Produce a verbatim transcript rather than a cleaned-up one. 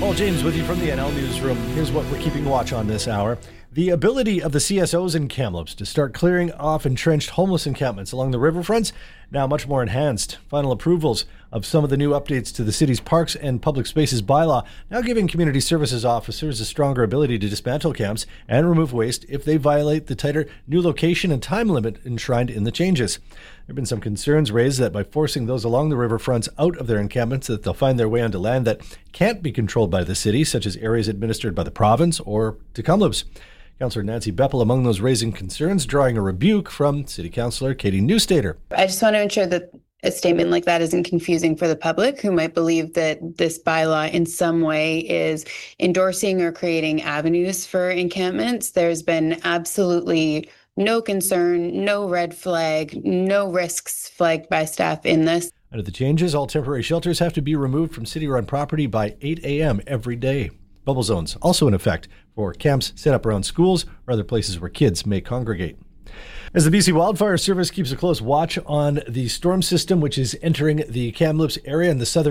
Paul James with you from the N L Newsroom. Here's what we're keeping watch on this hour. The ability of the C S Os in Kamloops to start clearing off entrenched homeless encampments along the riverfronts now much more enhanced. Final approvals of some of the new updates to the city's parks and public spaces bylaw now giving community services officers a stronger ability to dismantle camps and remove waste if they violate the tighter new location and time limit enshrined in the changes. There have been some concerns raised that by forcing those along the riverfronts out of their encampments that they'll find their way onto land that can't be controlled by the city, such as areas administered by the province or to Kamloops. Councillor Nancy Beppel among those raising concerns, drawing a rebuke from City Councillor Katie Newstater. I just want to ensure that a statement like that isn't confusing for the public who might believe that this bylaw in some way is endorsing or creating avenues for encampments. There's been absolutely no concern, no red flag, no risks flagged by staff in this. Under the changes, all temporary shelters have to be removed from city-run property by eight a.m. every day. Bubble zones also in effect for camps set up around schools or other places where kids may congregate. As the B C Wildfire Service keeps a close watch on the storm system, which is entering the Kamloops area in the southern